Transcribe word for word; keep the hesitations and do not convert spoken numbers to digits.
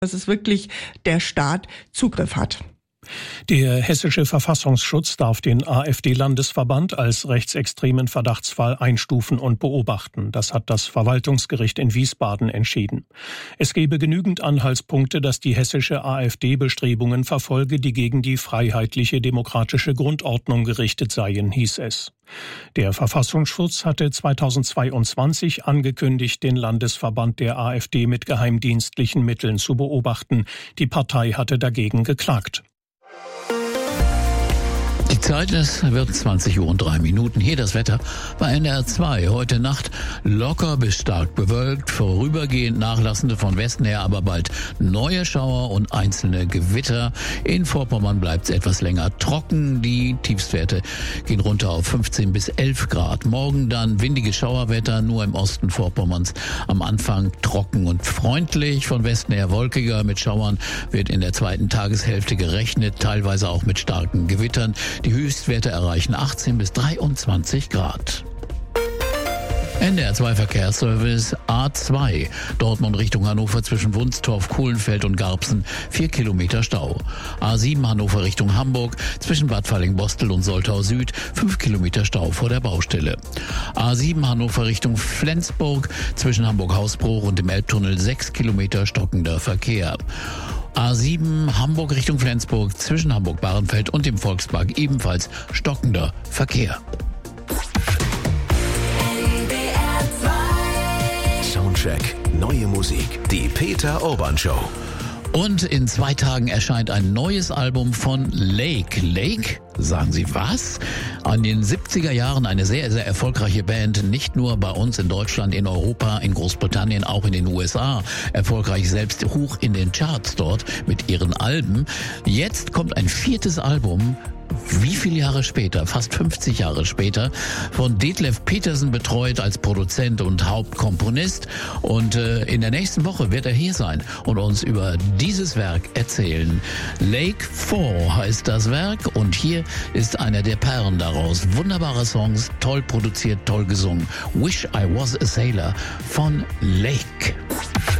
dass es wirklich der Staat Zugriff hat. Der hessische Verfassungsschutz darf den AfD-Landesverband als rechtsextremen Verdachtsfall einstufen und beobachten. Das hat das Verwaltungsgericht in Wiesbaden entschieden. Es gebe genügend Anhaltspunkte, dass die hessische AfD Bestrebungen verfolge, die gegen die freiheitliche demokratische Grundordnung gerichtet seien, hieß es. Der Verfassungsschutz hatte zweitausendzweiundzwanzig angekündigt, den Landesverband der AfD mit geheimdienstlichen Mitteln zu beobachten. Die Partei hatte dagegen geklagt. Die Zeit, es wird zwanzig Uhr und drei Minuten. Hier das Wetter bei N D R zwei. Heute Nacht locker bis stark bewölkt, vorübergehend nachlassende von Westen her, aber bald neue Schauer und einzelne Gewitter. In Vorpommern bleibt es etwas länger trocken. Die Tiefstwerte gehen runter auf fünfzehn bis elf Grad. Morgen dann windige Schauerwetter, nur im Osten Vorpommerns. Am Anfang trocken und freundlich, von Westen her wolkiger. Mit Schauern wird in der zweiten Tageshälfte gerechnet, teilweise auch mit starken Gewittern. Die Höchstwerte erreichen achtzehn bis dreiundzwanzig Grad. N D R zwei Verkehrsservice A zwei, Dortmund Richtung Hannover zwischen Wunstorf, Kohlenfeld und Garbsen, vier Kilometer Stau. A sieben Hannover Richtung Hamburg zwischen Bad Falling-Bostel und Soltau Süd, fünf Kilometer Stau vor der Baustelle. A sieben Hannover Richtung Flensburg zwischen Hamburg-Hausbruch und dem Elbtunnel, sechs Kilometer stockender Verkehr. A sieben Hamburg Richtung Flensburg zwischen Hamburg-Bahrenfeld und dem Volkspark ebenfalls stockender Verkehr. Soundcheck, neue Musik, die Peter Urban Show. Und in zwei Tagen erscheint ein neues Album von Lake. Lake? Sagen Sie was? In den siebziger Jahren eine sehr, sehr erfolgreiche Band, nicht nur bei uns in Deutschland, in Europa, in Großbritannien, auch in den U S A. Erfolgreich selbst hoch in den Charts dort mit ihren Alben. Jetzt kommt ein viertes Album. Wie viele Jahre später, fast fünfzig Jahre später, von Detlef Petersen betreut als Produzent und Hauptkomponist. Und äh, in der nächsten Woche wird er hier sein und uns über dieses Werk erzählen. Lake vier heißt das Werk und hier ist einer der Perlen daraus. Wunderbare Songs, toll produziert, toll gesungen. Wish I Was a Sailor von Lake.